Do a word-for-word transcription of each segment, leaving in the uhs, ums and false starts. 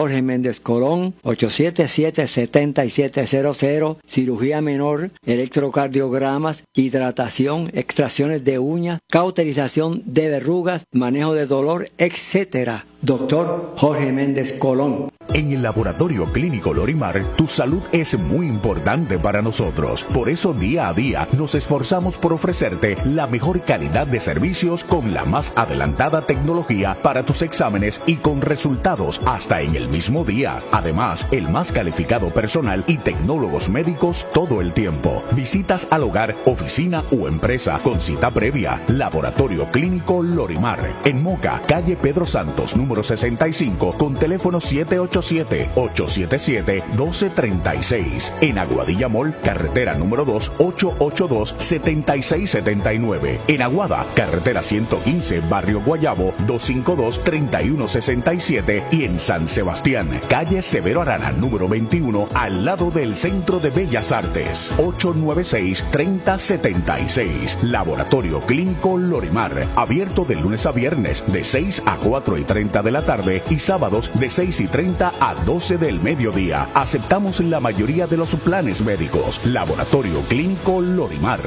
Jorge Méndez Colón, ocho siete siete, siete siete cero cero, cirugía menor, electrocardiogramas, hidratación, extracciones de uñas, cauterización de verrugas, manejo de dolor, etcétera. Doctor Jorge Méndez Colón. En el Laboratorio Clínico Lorimar, tu salud es muy importante para nosotros. Por eso, día a día, nos esforzamos por ofrecerte la mejor calidad de servicios con la más adelantada tecnología para tus exámenes y con resultados hasta en el mismo día. Además, el más calificado personal y tecnólogos médicos todo el tiempo. Visitas al hogar, oficina o empresa con cita previa. Laboratorio Clínico Lorimar. En Moca, calle Pedro Santos, número sesenta y cinco, con teléfono siete ocho siete, ocho siete siete, uno dos tres seis. En Aguadilla Mall, carretera número dos, ocho ocho dos, siete seis siete nueve. En Aguada, carretera ciento quince, barrio Guayabo, dos cinco dos, tres uno seis siete. Y en San Sebastián, calle Severo Arana, número veintiuno, al lado del Centro de Bellas Artes, ocho nueve seis, tres cero siete seis. Laboratorio Clínico Lorimar, abierto de lunes a viernes, de seis a cuatro y treinta de la tarde y sábados de seis y treinta a doce del mediodía. Aceptamos la mayoría de los planes médicos. Laboratorio Clínico Lorimar.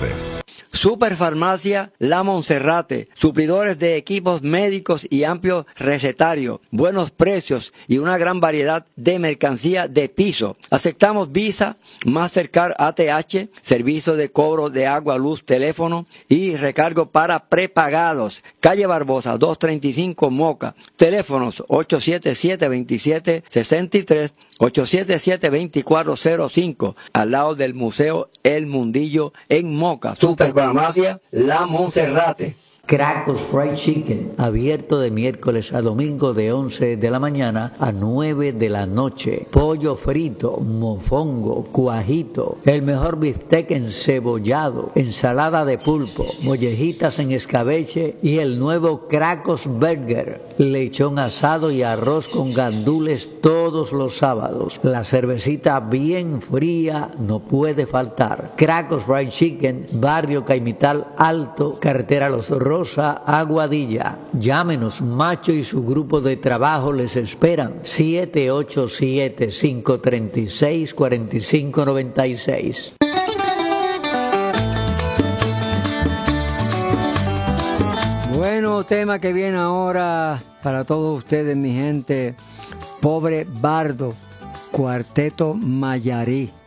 Superfarmacia La Monserrate, suplidores de equipos médicos y amplio recetario, buenos precios y una gran variedad de mercancía de piso. Aceptamos Visa, Mastercard A T H, servicio de cobro de agua, luz, teléfono y recargo para prepagados. Calle Barbosa, doscientos treinta y cinco Moca. Teléfonos ocho siete siete, veintisiete sesenta y tres, ocho siete siete, veinticuatro cero cinco, al lado del Museo El Mundillo en Moca. Superfarmacia La Monserrate. Cracos Fried Chicken, abierto de miércoles a domingo de once de la mañana a nueve de la noche. Pollo frito, mofongo, cuajito, el mejor bistec encebollado, ensalada de pulpo, mollejitas en escabeche y el nuevo Cracos Burger, lechón asado y arroz con gandules todos los sábados. La cervecita bien fría no puede faltar. Cracos Fried Chicken, barrio Caimital Alto, carretera Los Rosa, Aguadilla. Llámenos, Macho y su grupo de trabajo les esperan. siete ocho siete, cinco tres seis, cuatro cinco nueve seis. Bueno, tema que viene ahora para todos ustedes, mi gente. Pobre Bardo, Cuarteto Mayarí.